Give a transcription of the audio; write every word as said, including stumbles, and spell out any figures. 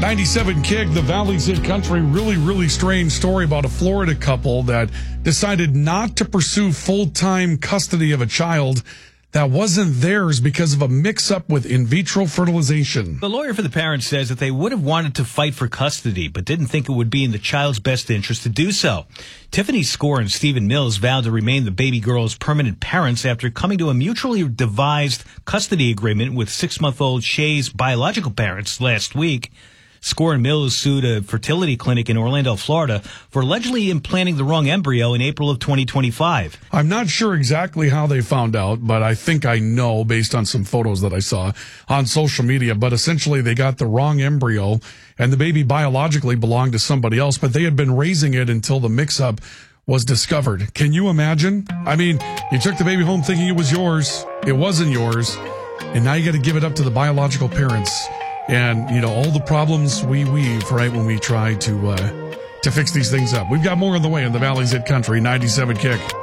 ninety-seven Kick, the Valley's Hit Country. Really, really strange story about a Florida couple that decided not to pursue full-time custody of a child that wasn't theirs because of a mix-up with in vitro fertilization. The lawyer for the parents says that they would have wanted to fight for custody, but didn't think it would be in the child's best interest to do so. Tiffany Score and Stephen Mills vowed to remain the baby girl's permanent parents after coming to a mutually devised custody agreement with six-month-old Shay's biological parents last week. Score and Mills sued a fertility clinic in Orlando, Florida, for allegedly implanting the wrong embryo in April of twenty twenty-five. I'm not sure exactly how they found out, but I think I know based on some photos that I saw on social media. But essentially, they got the wrong embryo, and the baby biologically belonged to somebody else, but they had been raising it until the mix-up was discovered. Can you imagine? I mean, you took the baby home thinking it was yours. It wasn't yours. And now you got to give it up to the biological parents. And, you know, all the problems we weave, right, when we try to uh, to fix these things up. We've got more on the way in the Valley's Hit Country, ninety-seven Kick.